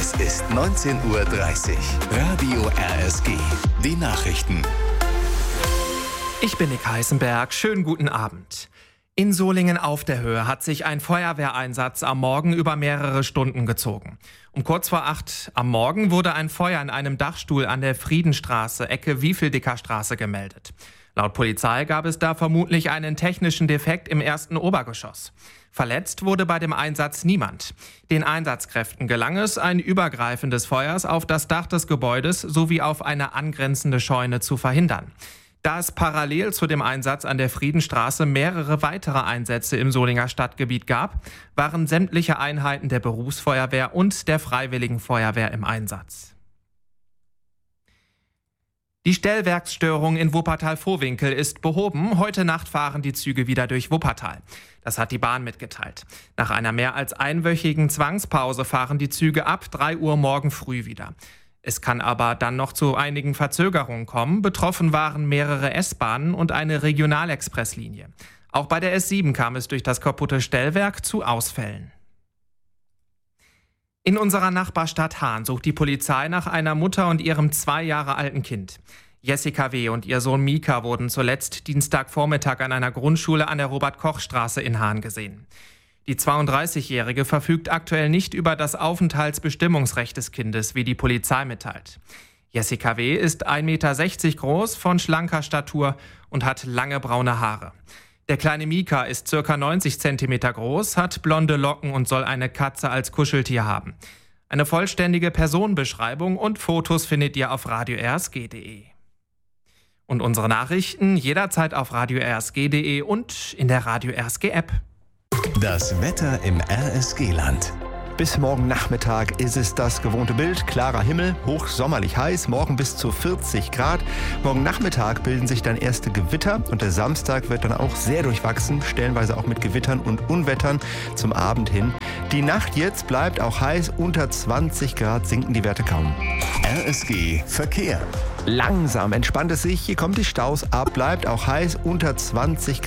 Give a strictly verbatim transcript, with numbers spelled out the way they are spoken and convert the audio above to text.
Es ist neunzehn Uhr dreißig. Radio R S G. Die Nachrichten. Ich bin Nick Heißenberg. Schönen guten Abend. In Solingen auf der Höhe hat sich ein Feuerwehreinsatz am Morgen über mehrere Stunden gezogen. Um kurz vor acht am Morgen wurde ein Feuer in einem Dachstuhl an der Friedenstraße, Ecke Wiefeldicker Straße, gemeldet. Laut Polizei gab es da vermutlich einen technischen Defekt im ersten Obergeschoss. Verletzt wurde bei dem Einsatz niemand. Den Einsatzkräften gelang es, ein Übergreifen des Feuers auf das Dach des Gebäudes sowie auf eine angrenzende Scheune zu verhindern. Da es parallel zu dem Einsatz an der Friedenstraße mehrere weitere Einsätze im Solinger Stadtgebiet gab, waren sämtliche Einheiten der Berufsfeuerwehr und der Freiwilligen Feuerwehr im Einsatz. Die Stellwerksstörung in Wuppertal-Vohwinkel ist behoben. Heute Nacht fahren die Züge wieder durch Wuppertal. Das hat die Bahn mitgeteilt. Nach einer mehr als einwöchigen Zwangspause fahren die Züge ab drei Uhr morgen früh wieder. Es kann aber dann noch zu einigen Verzögerungen kommen. Betroffen waren mehrere S-Bahnen und eine Regionalexpresslinie. Auch bei der S sieben kam es durch das kaputte Stellwerk zu Ausfällen. In unserer Nachbarstadt Haan sucht die Polizei nach einer Mutter und ihrem zwei Jahre alten Kind. Jessica W. und ihr Sohn Mika wurden zuletzt Dienstagvormittag an einer Grundschule an der Robert-Koch-Straße in Haan gesehen. Die zweiunddreißigjährige verfügt aktuell nicht über das Aufenthaltsbestimmungsrecht des Kindes, wie die Polizei mitteilt. Jessica W. ist ein Meter sechzig groß, von schlanker Statur und hat lange braune Haare. Der kleine Mika ist ca. neunzig Zentimeter groß, hat blonde Locken und soll eine Katze als Kuscheltier haben. Eine vollständige Personenbeschreibung und Fotos findet ihr auf radio r s g punkt d e. Und unsere Nachrichten jederzeit auf radio r s g punkt d e und in der Radio R S G App. Das Wetter im R S G-Land. Bis morgen Nachmittag ist es das gewohnte Bild. Klarer Himmel, hochsommerlich heiß, morgen bis zu vierzig Grad. Morgen Nachmittag bilden sich dann erste Gewitter und der Samstag wird dann auch sehr durchwachsen, stellenweise auch mit Gewittern und Unwettern zum Abend hin. Die Nacht jetzt bleibt auch heiß, unter zwanzig Grad sinken die Werte kaum. R S G Verkehr. Langsam entspannt es sich, hier kommt die Staus ab, bleibt auch heiß, unter zwanzig Grad.